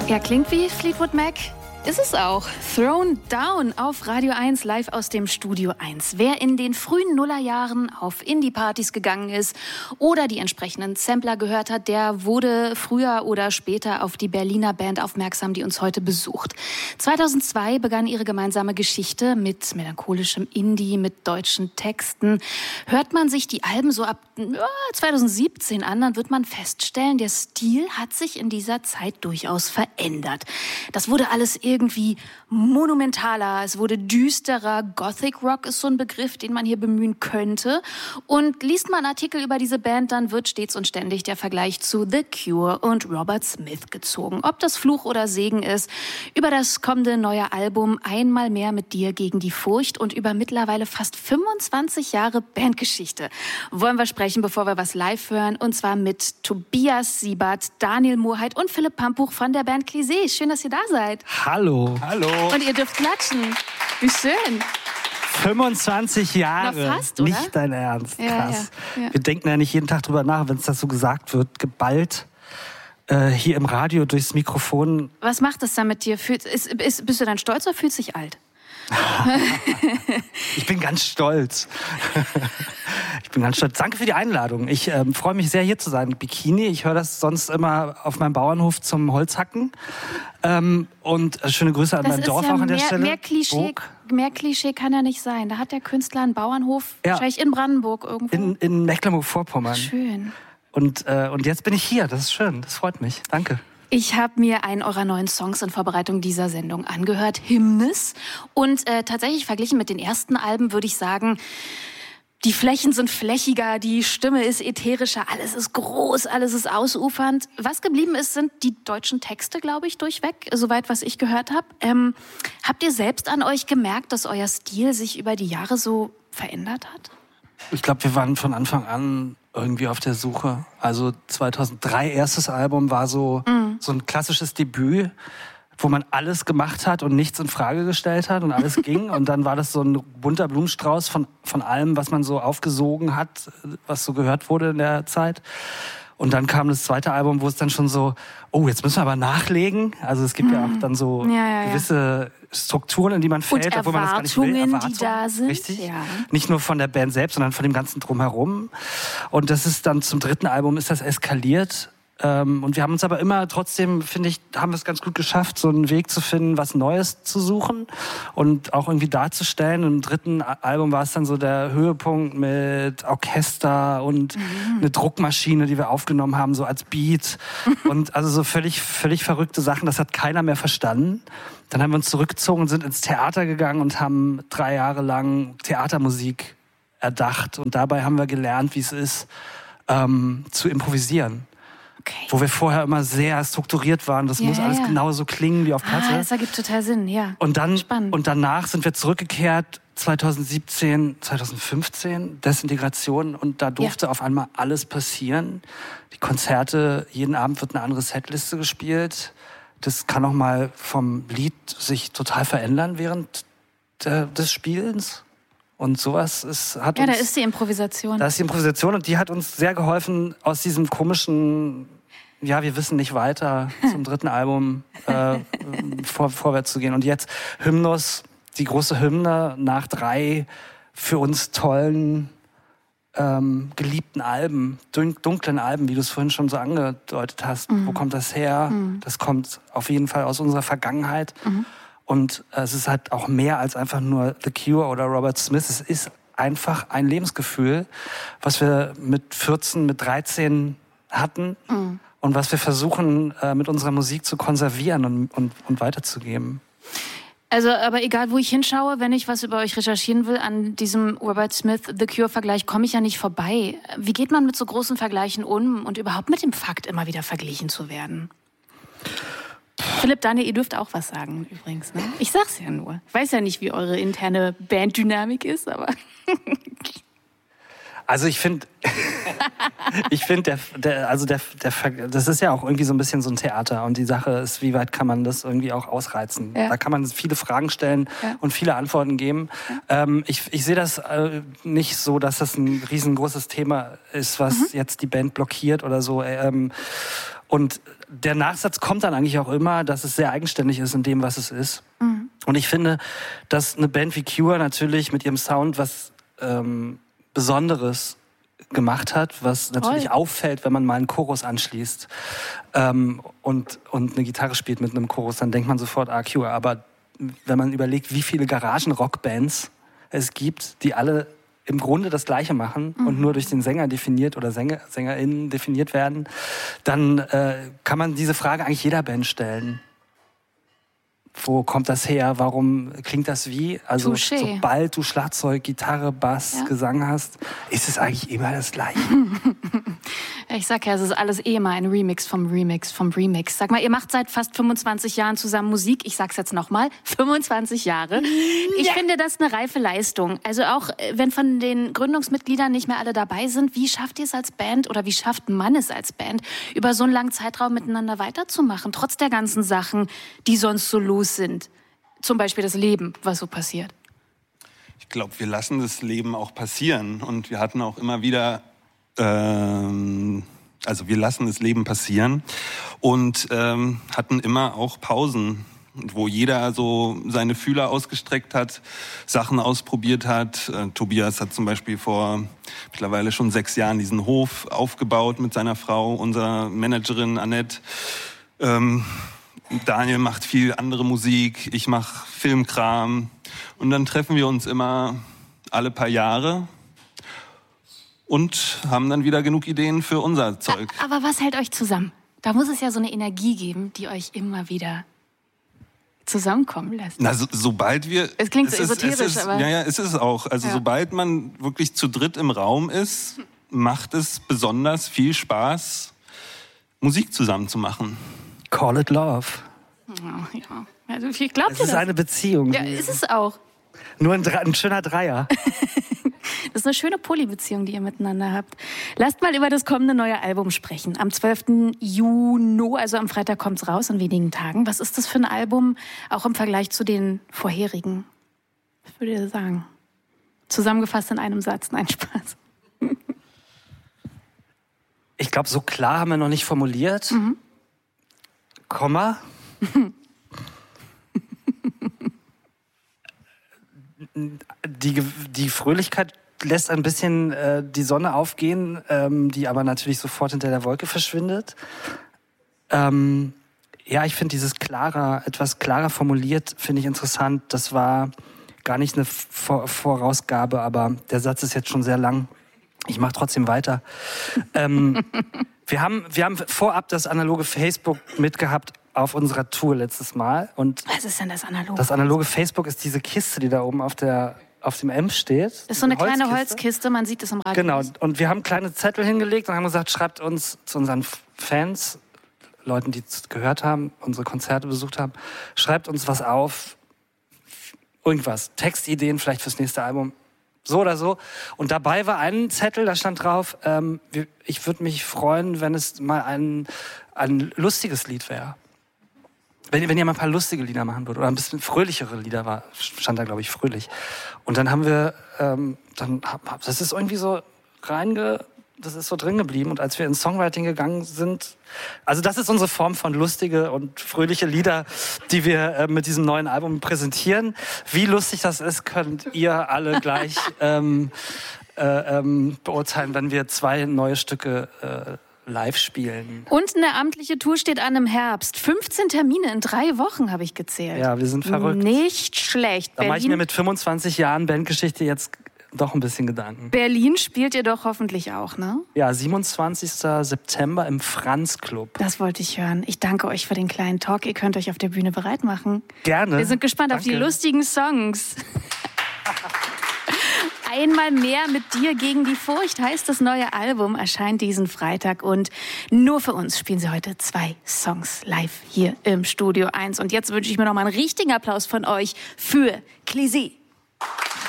Ja, klingt wie Fleetwood Mac. Ist es auch. Thrown Down auf Radio 1, live aus dem Studio 1. Wer in den frühen Nullerjahren auf Indie-Partys gegangen ist oder die entsprechenden Sampler gehört hat, der wurde früher oder später auf die Berliner Band aufmerksam, die uns heute besucht. 2002 begann ihre gemeinsame Geschichte mit melancholischem Indie, mit deutschen Texten. Hört man sich die Alben so ab 2017 an, dann wird man feststellen, der Stil hat sich in dieser Zeit durchaus verändert. Das wurde alles irgendwie monumentaler, es wurde düsterer. Gothic Rock ist so ein Begriff, den man hier bemühen könnte. Und liest man Artikel über diese Band, dann wird stets und ständig der Vergleich zu The Cure und Robert Smith gezogen. Ob das Fluch oder Segen ist, über das kommende neue Album Einmal mehr mit dir gegen die Furcht und über mittlerweile fast 25 Jahre Bandgeschichte wollen wir sprechen, bevor wir was live hören. Und zwar mit Tobias Siebert, Daniel Mohrheit und Philipp Pampuch von der Band Clizé. Schön, dass ihr da seid. Hallo. Hallo. Und ihr dürft klatschen. Wie schön. 25 Jahre. Noch fast, oder? Nicht dein Ernst. Krass. Ja. Wir denken ja nicht jeden Tag drüber nach, wenn es das so gesagt wird, geballt hier im Radio durchs Mikrofon. Was macht das dann mit dir? Bist du dann stolz oder fühlst du dich alt? Ich bin ganz stolz. Danke für die Einladung. Ich freue mich sehr, hier zu sein. Bikini, ich höre das sonst immer auf meinem Bauernhof zum Holzhacken. Und schöne Grüße an mein Dorf auch an der Stelle. Mehr Klischee kann ja nicht sein. Da hat der Künstler einen Bauernhof, wahrscheinlich in Brandenburg irgendwo. In Mecklenburg-Vorpommern. Schön. Und jetzt bin ich hier. Das ist schön. Das freut mich. Danke. Ich habe mir einen eurer neuen Songs in Vorbereitung dieser Sendung angehört, Hymnes. Und tatsächlich verglichen mit den ersten Alben würde ich sagen, die Flächen sind flächiger, die Stimme ist ätherischer, alles ist groß, alles ist ausufernd. Was geblieben ist, sind die deutschen Texte, glaube ich, durchweg, soweit was ich gehört habe. Habt ihr selbst an euch gemerkt, dass euer Stil sich über die Jahre so verändert hat? Ich glaube, wir waren von Anfang an irgendwie auf der Suche. Also 2003 erstes Album war so ein klassisches Debüt, wo man alles gemacht hat und nichts in Frage gestellt hat und alles ging. Und dann war das so ein bunter Blumenstrauß von allem, was man so aufgesogen hat, was so gehört wurde in der Zeit. Und dann kam das zweite Album, wo es dann schon so, jetzt müssen wir aber nachlegen. Also es gibt ja auch dann so gewisse Strukturen, in die man fällt, und obwohl man das gar nicht will. Erwartungen, die da sind. Richtig. Ja. Nicht nur von der Band selbst, sondern von dem ganzen Drumherum. Und das ist dann zum dritten Album ist das eskaliert. Und wir haben uns aber immer trotzdem, finde ich, haben wir es ganz gut geschafft, so einen Weg zu finden, was Neues zu suchen und auch irgendwie darzustellen. Und im dritten Album war es dann so der Höhepunkt mit Orchester und eine Druckmaschine, die wir aufgenommen haben, so als Beat. Und also so völlig verrückte Sachen, das hat keiner mehr verstanden. Dann haben wir uns zurückgezogen und sind ins Theater gegangen und haben 3 Jahre lang Theatermusik erdacht. Und dabei haben wir gelernt, wie es ist, zu improvisieren. Okay. Wo wir vorher immer sehr strukturiert waren. Das muss alles genauso klingen wie auf Platte. Das ergibt total Sinn, ja. Und dann Spannend. und danach sind wir zurückgekehrt 2017, 2015, Desintegration. Und da durfte auf einmal alles passieren. Die Konzerte, jeden Abend wird eine andere Setliste gespielt. Das kann auch mal vom Lied sich total verändern während des Spielens. Und sowas hat uns... da ist die Improvisation. Da ist die Improvisation und die hat uns sehr geholfen, aus diesem komischen, wir wissen nicht weiter, zum dritten Album vorwärts zu gehen. Und jetzt Hymnus, die große Hymne nach 3 für uns tollen, geliebten Alben, dunklen Alben, wie du es vorhin schon so angedeutet hast. Wo kommt das her? Das kommt auf jeden Fall aus unserer Vergangenheit. Und es ist halt auch mehr als einfach nur The Cure oder Robert Smith. Es ist einfach ein Lebensgefühl, was wir mit 14, mit 13 hatten und was wir versuchen, mit unserer Musik zu konservieren und weiterzugeben. Also, aber egal, wo ich hinschaue, wenn ich was über euch recherchieren will, an diesem Robert Smith-The Cure-Vergleich komme ich ja nicht vorbei. Wie geht man mit so großen Vergleichen um und überhaupt mit dem Fakt, immer wieder verglichen zu werden? Philipp, Daniel, ihr dürft auch was sagen übrigens. Ne? Ich sag's ja nur. Ich weiß ja nicht, wie eure interne Banddynamik ist, aber... Also ich finde, das ist ja auch irgendwie so ein bisschen so ein Theater. Und die Sache ist, wie weit kann man das irgendwie auch ausreizen? Ja. Da kann man viele Fragen stellen und viele Antworten geben. Ja. Ich sehe das nicht so, dass das ein riesengroßes Thema ist, was jetzt die Band blockiert oder so. Und der Nachsatz kommt dann eigentlich auch immer, dass es sehr eigenständig ist in dem, was es ist. Mhm. Und ich finde, dass eine Band wie Cure natürlich mit ihrem Sound was Besonderes gemacht hat, was natürlich auffällt, wenn man mal einen Chorus anschließt und eine Gitarre spielt mit einem Chorus, dann denkt man sofort, Cure. Aber wenn man überlegt, wie viele Garagen-Rock-Bands es gibt, die alle im Grunde das Gleiche machen und nur durch den Sänger definiert oder SängerInnen definiert werden, dann kann man diese Frage eigentlich jeder Band stellen. Wo kommt das her? Warum klingt das wie? Also Touché. Sobald du Schlagzeug, Gitarre, Bass, Gesang hast, ist es eigentlich immer das Gleiche. Ich sag ja, es ist alles immer ein Remix vom Remix vom Remix. Sag mal, ihr macht seit fast 25 Jahren zusammen Musik. Ich sag's jetzt nochmal, 25 Jahre. Ich finde das eine reife Leistung. Also auch wenn von den Gründungsmitgliedern nicht mehr alle dabei sind, wie schafft ihr es als Band oder wie schafft man es als Band, über so einen langen Zeitraum miteinander weiterzumachen, trotz der ganzen Sachen, die sonst so los sind? Zum Beispiel das Leben, was so passiert. Ich glaube, wir lassen das Leben auch passieren. Und wir hatten auch immer wieder wir lassen das Leben passieren und hatten immer auch Pausen, wo jeder so seine Fühler ausgestreckt hat, Sachen ausprobiert hat. Tobias hat zum Beispiel vor mittlerweile schon 6 Jahren diesen Hof aufgebaut mit seiner Frau, unserer Managerin Annette. Daniel macht viel andere Musik, ich mache Filmkram und dann treffen wir uns immer alle paar Jahre und haben dann wieder genug Ideen für unser Zeug. Aber was hält euch zusammen? Da muss es ja so eine Energie geben, die euch immer wieder zusammenkommen lässt. Na, sobald wir... Es klingt so esoterisch, aber... Ja, es ist es auch. Also sobald man wirklich zu dritt im Raum ist, macht es besonders viel Spaß, Musik zusammen zu machen. Call it love. Ja. Also ich glaube das. Es ist eine Beziehung. Ja, ist es auch. Nur ein schöner Dreier. Das ist eine schöne Polybeziehung, die ihr miteinander habt. Lasst mal über das kommende neue Album sprechen. Am 12. Juni, also am Freitag, kommt es raus, in wenigen Tagen. Was ist das für ein Album, auch im Vergleich zu den vorherigen? Was würdet ihr sagen? Zusammengefasst in einem Satz. Nein, Spaß. Ich glaube, so klar haben wir noch nicht formuliert. Komma. Die Fröhlichkeit lässt ein bisschen die Sonne aufgehen, die aber natürlich sofort hinter der Wolke verschwindet. Ich finde dieses etwas klarer formuliert, finde ich interessant. Das war gar nicht eine Vorausgabe, aber der Satz ist jetzt schon sehr lang. Ich mache trotzdem weiter. Wir haben vorab das analoge Facebook mitgehabt auf unserer Tour letztes Mal. Und was ist denn das analoge? Das analoge Facebook ist diese Kiste, die da oben auf dem M steht. Das ist so eine kleine Holzkiste, man sieht es im Radio. Genau, und wir haben kleine Zettel hingelegt und haben gesagt, schreibt uns zu unseren Fans, Leuten, die es gehört haben, unsere Konzerte besucht haben, schreibt uns was auf, irgendwas, Textideen vielleicht fürs nächste Album. So oder so. Und dabei war ein Zettel, da stand drauf, ich würde mich freuen, wenn es mal ein lustiges Lied wäre. Wenn ihr mal ein paar lustige Lieder machen würdet oder ein bisschen fröhlichere Lieder stand da, glaube ich, fröhlich. Und dann haben wir, das ist irgendwie so das ist so drin geblieben. Und als wir ins Songwriting gegangen sind, also das ist unsere Form von lustige und fröhliche Lieder, die wir mit diesem neuen Album präsentieren. Wie lustig das ist, könnt ihr alle gleich beurteilen, wenn wir 2 neue Stücke live spielen. Und eine amtliche Tour steht an im Herbst. 15 Termine in 3 Wochen, habe ich gezählt. Ja, wir sind verrückt. Nicht schlecht. Da mache ich mir mit 25 Jahren Bandgeschichte jetzt doch ein bisschen Gedanken. Berlin spielt ihr doch hoffentlich auch, ne? Ja, 27. September im Franz Club. Das wollte ich hören. Ich danke euch für den kleinen Talk. Ihr könnt euch auf der Bühne bereit machen. Gerne. Wir sind gespannt auf die lustigen Songs. Einmal mehr mit dir gegen die Furcht heißt das neue Album, erscheint diesen Freitag und nur für uns spielen sie heute 2 Songs live hier im Studio 1. Und jetzt wünsche ich mir noch mal einen richtigen Applaus von euch für Clisée.